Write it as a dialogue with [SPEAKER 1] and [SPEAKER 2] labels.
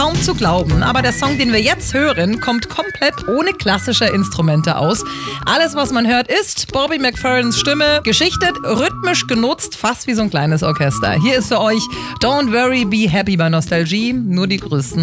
[SPEAKER 1] Kaum zu glauben, aber der Song, den wir jetzt hören, kommt komplett ohne klassische Instrumente aus. Alles, was man hört, ist Bobby McFerrins Stimme, geschichtet, rhythmisch genutzt, fast wie so ein kleines Orchester. Hier ist für euch Don't Worry, Be Happy bei Nostalgie. Nur die Größten.